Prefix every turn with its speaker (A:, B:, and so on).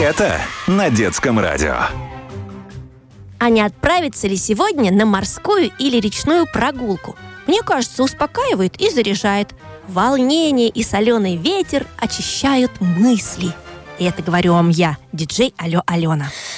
A: Это на детском радио.
B: А не отправиться ли сегодня на морскую или речную прогулку? Мне кажется, успокаивает и заряжает. Волнение и соленый ветер очищают мысли. И это говорю вам я, диджей Алена.